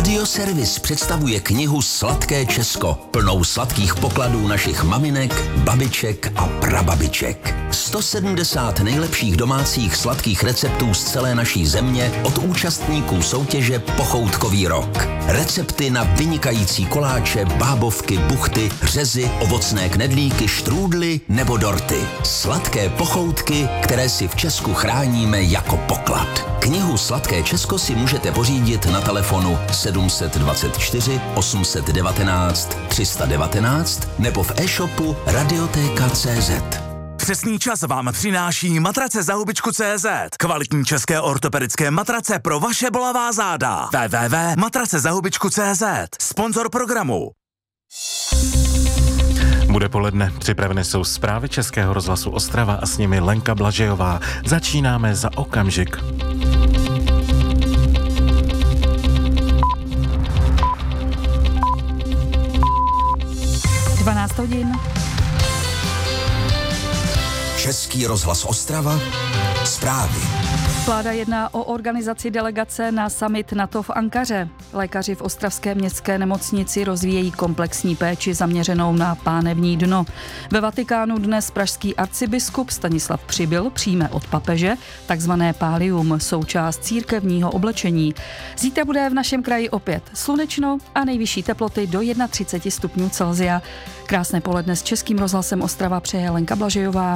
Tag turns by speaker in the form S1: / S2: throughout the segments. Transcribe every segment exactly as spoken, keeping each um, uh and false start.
S1: Radioservis představuje knihu Sladké Česko, plnou sladkých pokladů našich maminek, babiček a prababiček. sto sedmdesát nejlepších domácích sladkých receptů z celé naší země od účastníků soutěže Pochoutkový rok. Recepty na vynikající koláče, bábovky, buchty, řezy, ovocné knedlíky, štrůdly nebo dorty. Sladké pochoutky, které si v Česku chráníme jako poklad. Knihu Sladké Česko si můžete pořídit na telefonu sedm dvacet čtyři osm set devatenáct tři sta devatenáct nebo v e-shopu radioteka tečka cé zet.
S2: Přesný čas vám přináší matrace za hubičku tečka cé zet. Kvalitní české ortopedické matrace pro vaše bolavá záda. w w w tečka matrace za hubičku tečka cé zet. Sponzor programu.
S3: Bude poledne, připraveny jsou zprávy Českého rozhlasu Ostrava a s nimi Lenka Blažejová. Začínáme za okamžik.
S4: dvanáct hodin.
S1: Český rozhlas Ostrava, zprávy.
S4: Vláda jedná o organizaci delegace na summit NATO v Ankaře. Lékaři v ostravské městské nemocnici rozvíjejí komplexní péči zaměřenou na pánevní dno. Ve Vatikánu dnes pražský arcibiskup Stanislav Přibyl přijme od papeže takzvané pálium, součást církevního oblečení. Zítra bude v našem kraji opět slunečno a nejvyšší teploty do třicet jedna stupňů Celsia. Krásné poledne s Českým rozhlasem Ostrava přeje Lenka Blažejová.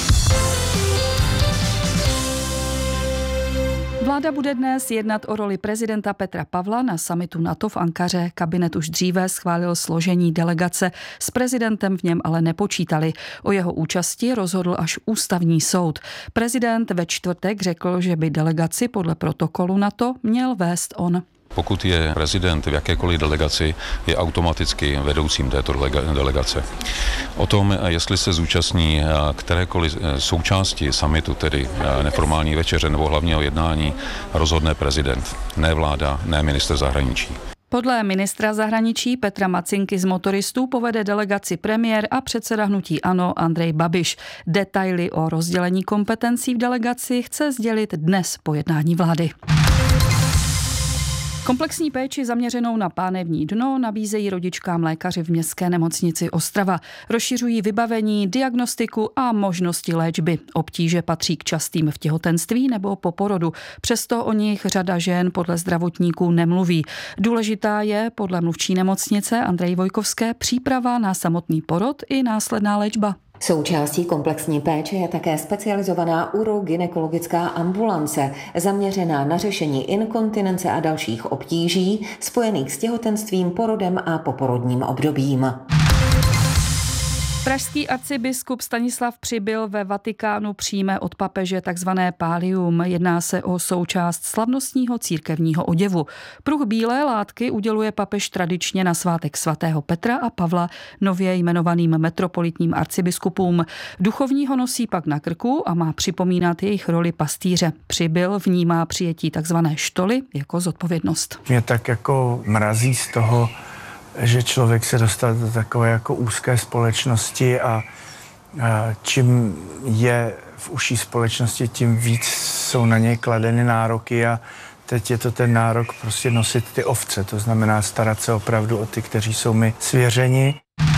S4: Vláda bude dnes jednat o roli prezidenta Petra Pavla na summitu NATO v Ankaře. Kabinet už dříve schválil složení delegace, s prezidentem v něm ale nepočítali. O jeho účasti rozhodl až ústavní soud. Prezident ve čtvrtek řekl, že by delegaci podle protokolu NATO měl vést on.
S5: Pokud je prezident v jakékoliv delegaci, je automaticky vedoucím této delegace. O tom, jestli se zúčastní kterékoliv součásti summitu, tedy neformální večeře nebo hlavního jednání, rozhodne prezident, ne vláda, ne ministr zahraničí.
S4: Podle ministra zahraničí Petra Macinky z Motoristů povede delegaci premiér a předseda hnutí ANO Andrej Babiš. Detaily o rozdělení kompetencí v delegaci chce sdělit dnes po jednání vlády. Komplexní péči zaměřenou na pánevní dno nabízejí rodičkám lékaři v městské nemocnici Ostrava. Rozšiřují vybavení, diagnostiku a možnosti léčby. Obtíže patří k častým v těhotenství nebo po porodu. Přesto o nich řada žen podle zdravotníků nemluví. Důležitá je podle mluvčí nemocnice Andreji Vojkovské příprava na samotný porod i následná léčba.
S6: Součástí komplexní péče je také specializovaná urogynekologická ambulance, zaměřená na řešení inkontinence a dalších obtíží spojených s těhotenstvím, porodem a poporodním obdobím.
S4: Pražský arcibiskup Stanislav Přibyl ve Vatikánu přijme od papeže takzvané pálium. Jedná se o součást slavnostního církevního oděvu. Pruh bílé látky uděluje papež tradičně na svátek svatého Petra a Pavla nově jmenovaným metropolitním arcibiskupům. Duchovní ho nosí pak na krku a má připomínat jejich roli pastýře. Přibyl vnímá přijetí takzvané štoly jako zodpovědnost.
S7: Mě tak jako mrazí z toho, že člověk se dostal do takové jako úzké společnosti a, a čím je v užší společnosti, tím víc jsou na něj kladeny nároky a teď je to ten nárok prostě nosit ty ovce, to znamená starat se opravdu o ty, kteří jsou mi svěřeni.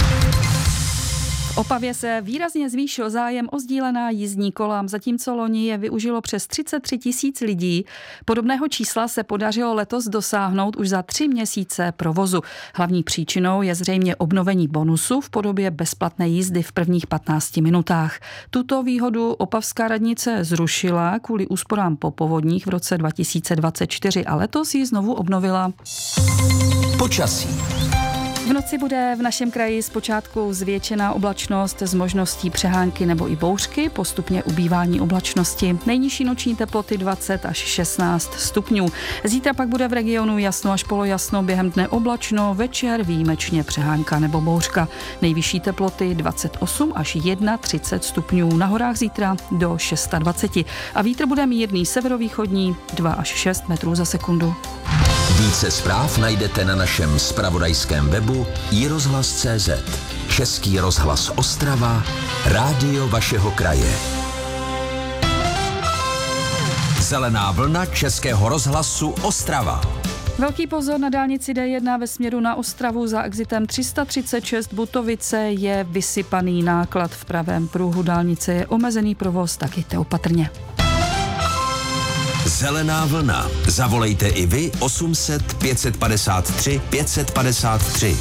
S4: V Opavě se výrazně zvýšil zájem o sdílená jízdní kola, zatímco loni je využilo přes třicet tři tisíc lidí. Podobného čísla se podařilo letos dosáhnout už za tři měsíce provozu. Hlavní příčinou je zřejmě obnovení bonusu v podobě bezplatné jízdy v prvních patnácti minutách. Tuto výhodu opavská radnice zrušila kvůli úsporám po povodních v roce dva tisíce dvacet čtyři a letos ji znovu obnovila.
S1: Počasí.
S4: V noci bude v našem kraji zpočátku zvětšená oblačnost s možností přehánky nebo i bouřky, postupně ubývání oblačnosti. Nejnižší noční teploty dvacet až šestnáct stupňů. Zítra pak bude v regionu jasno až polojasno, během dne oblačno, večer výjimečně přehánka nebo bouřka. Nejvyšší teploty dvacet osm až třicet jedna stupňů, na horách zítra do dvacet šest a vítr bude mírný severovýchodní dva až šest metrů za sekundu.
S1: Více zpráv najdete na našem zpravodajském webu i rozhlas tečka cé zet. Český rozhlas Ostrava, rádio vašeho kraje. Zelená vlna Českého rozhlasu Ostrava.
S4: Velký pozor na dálnici D jedna ve směru na Ostravu za exitem tři sta třicet šest Butovice je vysypaný náklad. V pravém pruhu dálnice je omezený provoz, tak jděte opatrně.
S1: Zelená vlna. Zavolejte i vy osm set pět padesát tři pět padesát tři.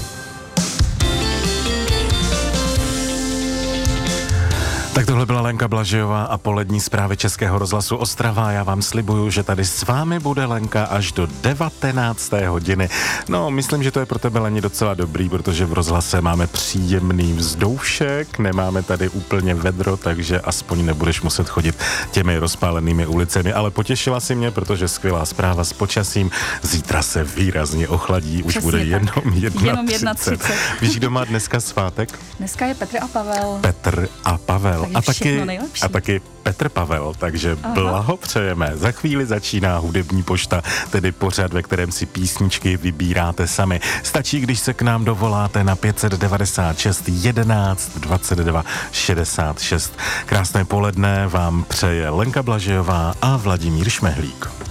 S3: Tak tohle byla Lenka Blažejová a polední zprávy Českého rozhlasu Ostrava. Já vám slibuju, že tady s vámi bude Lenka až do devatenácté hodiny. No, myslím, že to je pro tebe, Leni, docela dobrý, protože v rozhlase máme příjemný vzdoušek, nemáme tady úplně vedro, takže aspoň nebudeš muset chodit těmi rozpálenými ulicemi. Ale potěšila si mě, protože skvělá zpráva s počasím. Zítra se výrazně ochladí, už
S4: Přesně
S3: bude
S4: tak.
S3: jenom
S4: Jenom
S3: jedna třicet.
S4: třicet.
S3: Víš, kdo má dneska svátek?
S4: Dneska je Petr a Pavel.
S3: Petr a Pavel.
S4: Takže
S3: A taky,
S4: všechno nejlepší.
S3: a taky Petr Pavel, takže Aha. blahopřejeme. Za chvíli začíná hudební pošta, tedy pořad, ve kterém si písničky vybíráte sami. Stačí, když se k nám dovoláte na pět set devadesát šest jedenáct dvacet dva šedesát šest. Krásné poledne vám přeje Lenka Blažejová a Vladimír Šmehlík.